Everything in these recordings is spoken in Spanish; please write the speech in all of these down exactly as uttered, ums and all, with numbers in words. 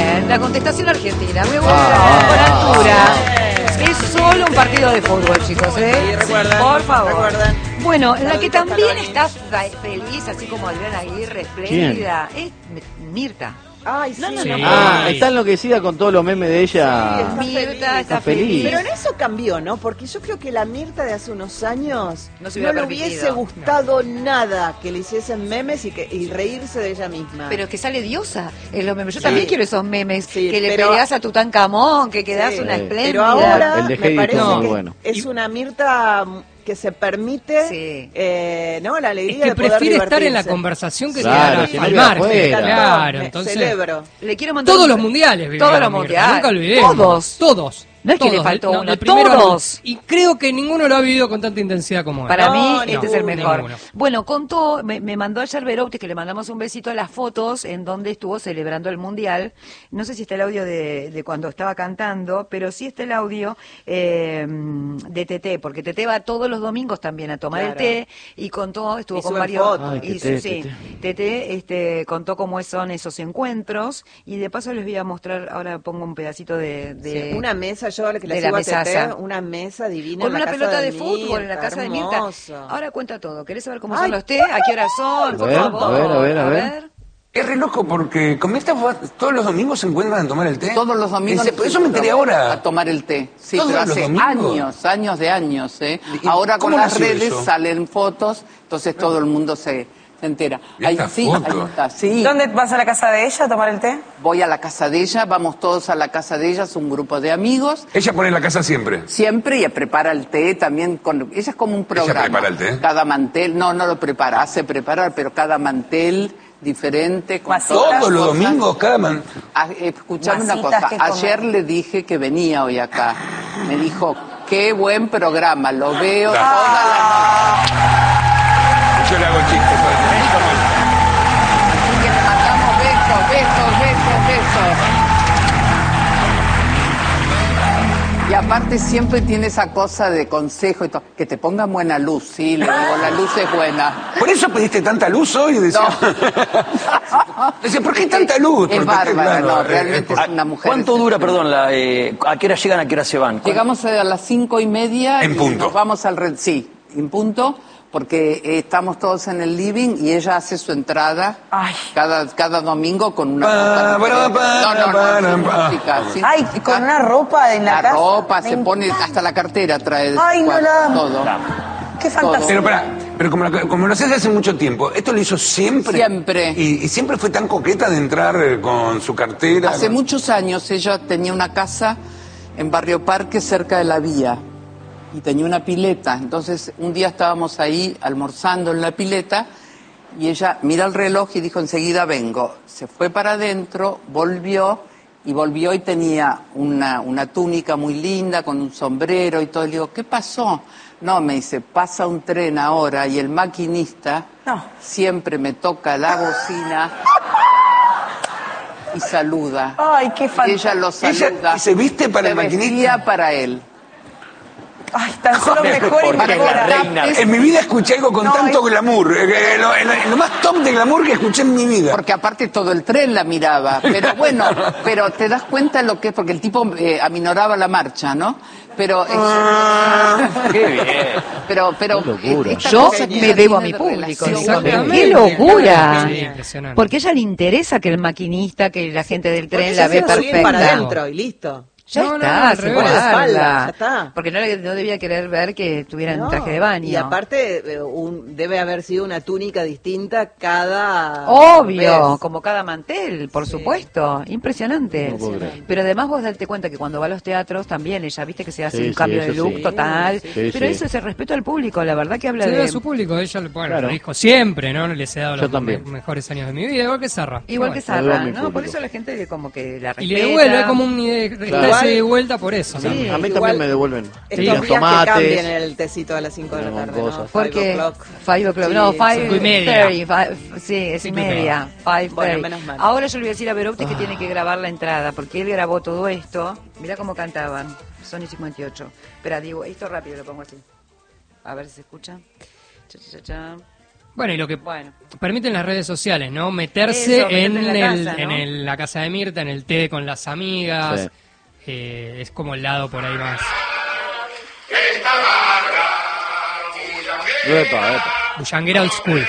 bien, la contestación argentina, muy buena, ah, con altura. Ah, es solo un partido de fútbol, chicos, ¿eh? Sí, recuerden, por favor. Recuerden. Bueno, la que también está feliz, así como Adriana Aguirre, espléndida, es Mirta. Ay, sí. No, no, Sí. no. Ah, está enloquecida con todos los memes de ella. Sí, Mirta feliz. está Está feliz. feliz. Pero en eso cambió, ¿no? Porque yo creo que la Mirta de hace unos años No no, se hubiera le permitido. hubiese gustado nada que le hiciesen memes y que y reírse de ella misma. Pero es que sale diosa en los memes. Yo Sí. también quiero esos memes. Sí, que le pero- peleas a Tutankamón, que quedás Sí. una Sí. espléndida. Pero ahora El de me Heidi parece estuvo muy que bueno. es una Mirta que se permite, Sí. eh, ¿no? La Es alegría que de poder prefiere estar en la divertirse. conversación que Claro, quedar si no al queda margen. afuera. Claro, Me entonces. celebro. Le quiero mandar Todos un- los mundiales, vivió Todos la los Mirta, nunca mundiales. olvidemos. Todos. Todos. No es que le Todos, faltó del- uno, del primero al- todos. Y creo que ninguno lo ha vivido con tanta intensidad como él. Para No, mí, no, este es el mejor. ninguno. Bueno, contó, me, me mandó ayer Verouti, que le mandamos un besito, las fotos en donde estuvo celebrando el Mundial. No sé si está el audio de, de cuando estaba cantando, pero sí está el audio eh, de Teté, porque Teté va todos los domingos también a tomar Claro. el té, y contó, estuvo Y con suben varios... fotos. Ay, y, Teté, sí, Teté. Teté este, contó cómo son esos encuentros, y de paso les voy a mostrar, ahora pongo un pedacito de... de Sí, una mesa, yo que la de la sigo a Teté, mesaza. una mesa divina con en la una casa pelota de, de fútbol en la Mirta, casa de Mirta. hermoso. Ahora cuenta todo. ¿Querés saber cómo Ay, son los té? ¿A qué hora son? A Por ver, favor. a ver, a ver, a ver. Es re loco porque con Mirta todos los domingos se encuentran a tomar el té. Todos los domingos. Dice, por eso me enteré A ahora. tomar el té. Sí, ¿Todos pero los hace domingos? años, años de años, ¿eh? ¿Y Ahora con cómo las nació redes eso? salen fotos, entonces todo el mundo se, se entera. ¿Y Ahí esta sí, foto? ahí está, sí. ¿Dónde vas a la casa de ella a tomar el té? Voy a la casa de ella, vamos todos a la casa de ella, es un grupo de amigos. Ella pone la casa siempre. Siempre ella prepara el té también con ella es como un programa. prepara el té? Cada mantel, no, no lo prepara, hace preparar, pero cada mantel diferente con Masitas. todas las Todos los cosas. domingos, cada man. Ah, eh, escuchame una Masitas cosa, que comer. ayer le dije que venía hoy acá. Me dijo, qué buen programa, lo veo Gracias. toda la noche. Yo le hago chistes. Así que le mandamos besos, besos, besos, besos. Y aparte siempre tiene esa cosa de consejo y todo, que te pongan buena luz, sí, le digo, la luz es buena. ¿Por eso pediste tanta luz hoy? Decía, Decía, ¿por qué tanta luz? Es Porque, bárbara, claro, no, eh, realmente eh, es una mujer. ¿Cuánto dura, excepcional. perdón, la, eh, a qué hora llegan, a qué hora se van? Llegamos a las cinco y media En y punto. nos vamos al red, sí, en punto, porque eh, estamos todos en el living y ella hace su entrada Ay. cada cada domingo con una Pa, música para, diferente. para, no, no, no, para, sin música, sin Ay, música. con una ropa en la, La casa. ropa, Me se pone, encanta. hasta la cartera trae de su Ay, no cuarto, la amo. todo. Qué fantasía. Pero pará, pero como, la- como lo haces hace mucho tiempo, ¿esto lo hizo siempre? Siempre. Y, y siempre fue tan coqueta de entrar eh, con su cartera. Hace muchos años ella tenía una casa en Barrio Parque cerca de la vía y tenía una pileta. Entonces un día estábamos ahí almorzando en la pileta y ella mira el reloj y dijo enseguida vengo. Se fue para adentro, volvió y volvió y tenía una, una túnica muy linda con un sombrero y todo. Le digo, ¿qué pasó? No, me dice, pasa un tren ahora y el maquinista No. siempre me toca la bocina y saluda. Ay, qué Y fantasía. ella lo Ella saluda. se viste para Se el maquinista. vestía para él. Ay, tan solo mejor y Porque mejor. la reina. En mi vida escuché algo con No, tanto es- glamour. eh, eh, lo, lo- lo más top de glamour que escuché en mi vida. Porque aparte todo el tren la miraba. Pero bueno, pero te das cuenta lo que es, porque el tipo eh, aminoraba la marcha, ¿no? Pero... es- ¡Qué bien! pero, pero Qué locura. esta Yo cosa que me ella debo a tiene mi de público. relación digo, con él. Exactamente. ¡Qué locura! Sí, impresionante. Porque a ella le interesa que el maquinista, que la gente del Porque tren ella la ve se va a subir perfecta. para adentro y listo. Ya No, no, está, no, al sin revés. guardarla. Espalda, ya está. Porque no, le- no debía querer ver que tuviera un No, traje de baño. Y aparte, eh, un- debe haber sido una túnica distinta cada Obvio, vez. como cada mantel, por supuesto. Impresionante. No puedo creer. Pero además vos date cuenta que cuando va a los teatros también ella, viste que se hace Sí, un sí, cambio de eso look sí. total. Sí, Pero sí. eso es el respeto al público, la verdad que habla Se de... debe a su público, ella bueno, Claro. lo dijo siempre, ¿no? Les he dado Yo los también. me- mejores años de mi vida, igual que Sarra. Igual que Me debo a Sarra, mi ¿no? Por público. eso la gente que como que la Y respeta. le devuelve como un ide- Claro. especie de vuelta por eso. Sí. ¿no? A mí Igual- también me devuelven Estos los días que tomates. cambien el tecito a las cinco de la con tarde, cosas. ¿no? Porque Five o'clock. five o'clock, Sí, no, five cinco y media. thirty, five- sí, es y Cinco y media, five Bueno, thirty. menos mal. Ahora yo le voy a decir a Verouti que tiene que grabar la entrada, porque él grabó todo esto. Mirá cómo cantaban, Sony cincuenta y ocho. Espera, digo, esto rápido lo pongo así. A ver si se escucha. Cha, cha, cha, cha. Bueno, y lo que Bueno. permiten las redes sociales, ¿no? Meterse Eso, meterte en, en la el, casa, ¿no? en el- la casa de Mirta, en el té con las amigas. Sí. Eh, es como el lado por ahí más. Epa, epa. Bullanguera old school.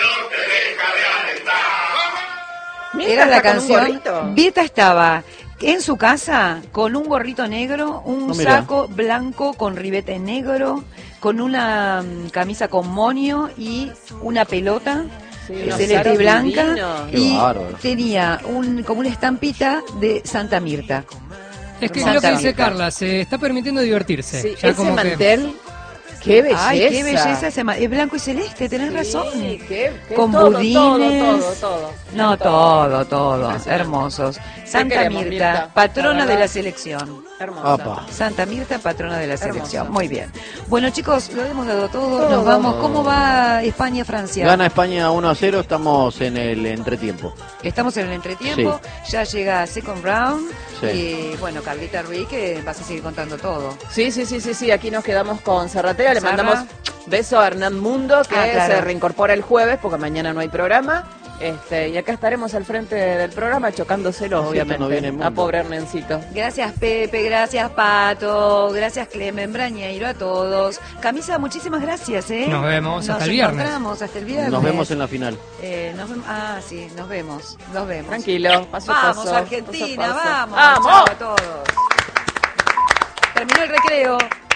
Mirta Era la está con un canción. gorrito. Mirta estaba en su casa con un gorrito negro, un No, mira. saco blanco con ribete negro, con una mm, camisa con moño y una pelota Sí, eh, unos celeste y aros blanca, divinos. Qué y bárbaro. tenía un como una estampita de Santa Mirta. Es que Santa lo que dice Mirta. Carla, se está permitiendo divertirse. Sí, Ya ese como que- mantel, qué belleza. Ay, qué belleza ese ma- es blanco y celeste, tenés Sí, razón. qué- qué Con todo, budines. todo, todo, todo. No, todo, todo, hermosos. Santa queremos, Mirta, Mirta, patrona la de verdad. la selección. Hermosa. Apa. Santa Mirta, patrona de la selección. Hermoso. Muy bien. Bueno, chicos, lo hemos dado todo. Todo. Nos vamos. ¿Cómo va España-Francia? Gana España uno a cero, estamos en el entretiempo. Estamos en el entretiempo. Ya llega Second Round. Sí. Y bueno, Carlita Ruiz, que vas a seguir contando todo. Sí, sí, sí, sí, sí, aquí nos quedamos con Serratera, le Sarra. mandamos beso a Hernán Mundo, que Ah, claro. se reincorpora el jueves, porque mañana no hay programa, este, y acá estaremos al frente del programa chocándoselos, Sí, obviamente, esto no viene mundo. a pobre Hernancito. Gracias, Pepe. Gracias, Pato. Gracias, Clemen Brañeiro, a todos. Camisa, muchísimas gracias, ¿eh? Nos vemos Nos hasta el viernes. encontramos hasta el viernes. Nos vemos en la final. Eh, nos vem- ah, sí, nos vemos. Nos vemos. Tranquilo, paso a Vamos, paso. Argentina, paso a paso. vamos. ¡Vamos! Chao a todos. Terminó el recreo.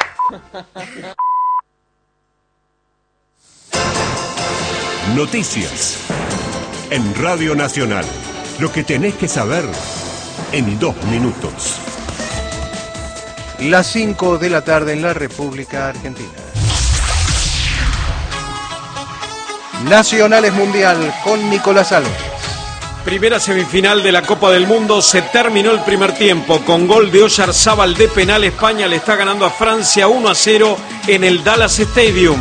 Noticias. En Radio Nacional. Lo que tenés que saber en dos minutos. Las cinco de la tarde en la República Argentina. Nacionales Mundial con Nicolás Álvarez. Primera semifinal de la Copa del Mundo, se terminó el primer tiempo. Con gol de Oyarzábal de penal, España le está ganando a Francia uno a cero en el Dallas Stadium.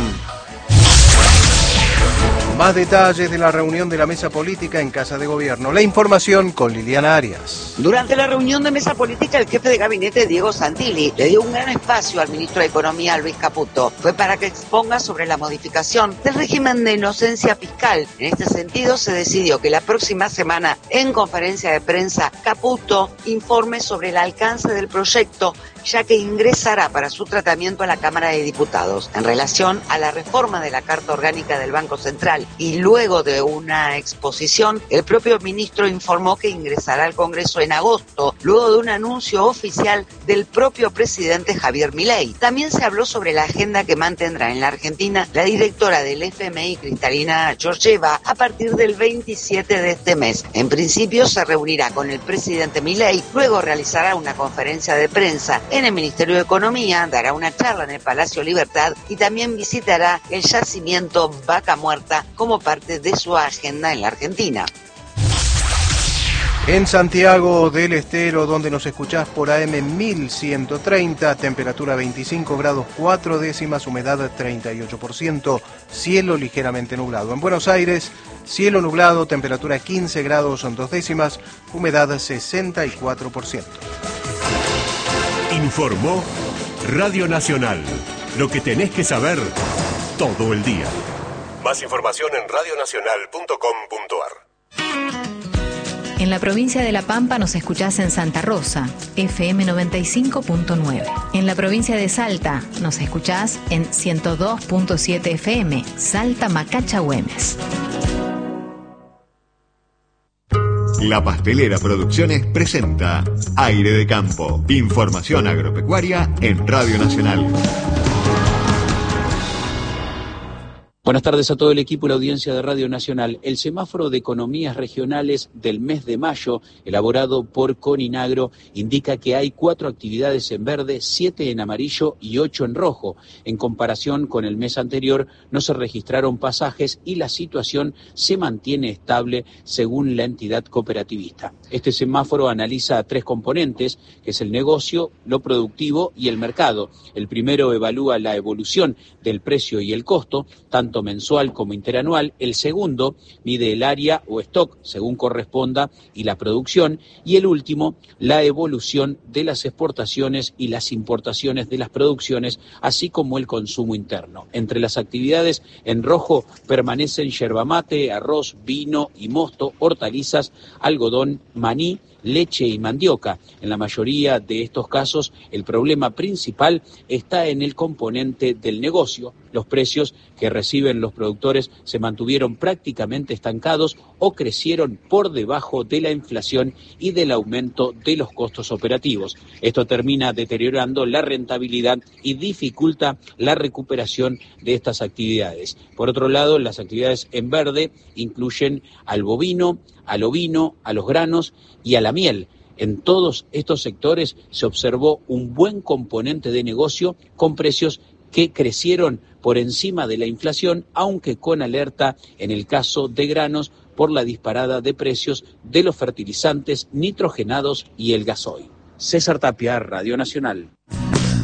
Más detalles de la reunión de la mesa política en Casa de Gobierno. La información con Liliana Arias. Durante la reunión de mesa política, el jefe de gabinete, Diego Santilli, le dio un gran espacio al ministro de Economía, Luis Caputo. Fue para que exponga sobre la modificación del régimen de inocencia fiscal. En este sentido, se decidió que la próxima semana, en conferencia de prensa, Caputo informe sobre el alcance del proyecto, ya que ingresará para su tratamiento a la Cámara de Diputados. En relación a la reforma de la Carta Orgánica del Banco Central, y luego de una exposición, el propio ministro informó que ingresará al Congreso en agosto, luego de un anuncio oficial del propio presidente Javier Milei. También se habló sobre la agenda que mantendrá en la Argentina la directora del F M I, Cristalina Georgieva, a partir del veintisiete de este mes. En principio se reunirá con el presidente Milei, luego realizará una conferencia de prensa en el Ministerio de Economía, dará una charla en el Palacio Libertad y también visitará el yacimiento Vaca Muerta como parte de su agenda en la Argentina. En Santiago del Estero, donde nos escuchás por A M mil ciento treinta, temperatura veinticinco grados cuatro décimas, humedad treinta y ocho por ciento, cielo ligeramente nublado. En Buenos Aires, cielo nublado, temperatura quince grados dos décimas, humedad sesenta y cuatro por ciento. Informó Radio Nacional. Lo que tenés que saber todo el día. Más información en radionacional punto com punto ar. En la provincia de La Pampa nos escuchás en Santa Rosa, F M noventa y cinco punto nueve. En la provincia de Salta nos escuchás en ciento dos punto siete F M, Salta Macacha Güemes. La Pastelera Producciones presenta Aire de Campo. Información agropecuaria en Radio Nacional. Buenas tardes a todo el equipo y la audiencia de Radio Nacional. El semáforo de economías regionales del mes de mayo, elaborado por Coninagro, indica que hay cuatro actividades en verde, siete en amarillo y ocho en rojo. En comparación con el mes anterior, no se registraron pasajes y la situación se mantiene estable según la entidad cooperativista. Este semáforo analiza tres componentes, que es el negocio, lo productivo y el mercado. El primero evalúa la evolución del precio y el costo, tanto tanto mensual como interanual. El segundo mide el área o stock, según corresponda, y la producción. Y el último, la evolución de las exportaciones y las importaciones de las producciones, así como el consumo interno. Entre las actividades en rojo permanecen yerba mate, arroz, vino y mosto, hortalizas, algodón, maní, leche y mandioca. En la mayoría de estos casos, el problema principal está en el componente del negocio. Los precios que reciben los productores se mantuvieron prácticamente estancados o crecieron por debajo de la inflación y del aumento de los costos operativos. Esto termina deteriorando la rentabilidad y dificulta la recuperación de estas actividades. Por otro lado, las actividades en verde incluyen al bovino, al ovino, a los granos y a la miel. En todos estos sectores se observó un buen componente de negocio con precios que crecieron por encima de la inflación, aunque con alerta en el caso de granos por la disparada de precios de los fertilizantes nitrogenados y el gasoil. César Tapia, Radio Nacional.